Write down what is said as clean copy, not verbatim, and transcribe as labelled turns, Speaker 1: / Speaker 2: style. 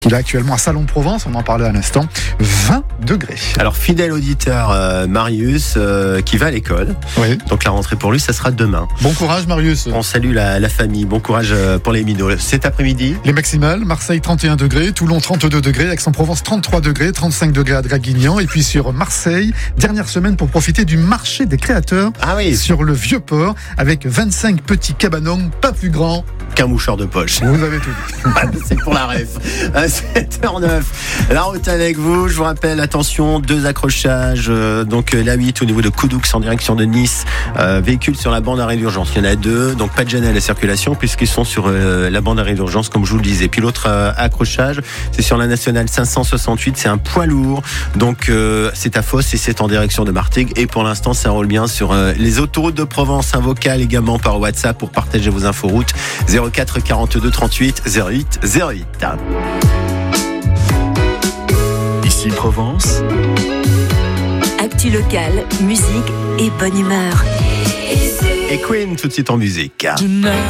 Speaker 1: Il est actuellement à Salon-de-Provence, on en parlait à l'instant, 20 degrés.
Speaker 2: Alors, fidèle auditeur Marius, qui va à l'école.
Speaker 1: Oui.
Speaker 2: Donc, la rentrée pour lui, ça sera demain.
Speaker 1: Bon courage Marius.
Speaker 2: On salue la famille. Bon courage pour les minots. Cet après-midi.
Speaker 1: Les maximales, Marseille 31 degrés, Toulon 32 degrés, Aix-en-Provence 33 degrés, 35 degrés à Draguignan. Et puis sur Marseille, dernière semaine pour profiter du marché des créateurs sur le Vieux-Port, avec 25 petits cabanons, pas plus grands
Speaker 2: qu'un mouchoir de poche.
Speaker 1: Vous avez tout dit.
Speaker 2: C'est pour la ref. 7h09. La route avec vous. Je vous rappelle, attention, 2 accrochages. Donc la 8 au niveau de Coudoux en direction de Nice. Véhicule sur la bande arrêt d'urgence. Il y en a 2. Donc pas de gêne à la circulation puisqu'ils sont sur la bande arrêt d'urgence comme je vous le disais. Puis l'autre accrochage, c'est sur la nationale 568. C'est un poids lourd. Donc c'est à Fos et c'est en direction de Martigues. Et pour l'instant, ça roule bien sur les autoroutes de Provence. Un vocal également par WhatsApp pour partager vos inforoutes. 04 42 38 08 08.
Speaker 3: Ici Provence.
Speaker 4: Actu locale, musique et bonne humeur.
Speaker 2: Et Queen tout de suite en musique.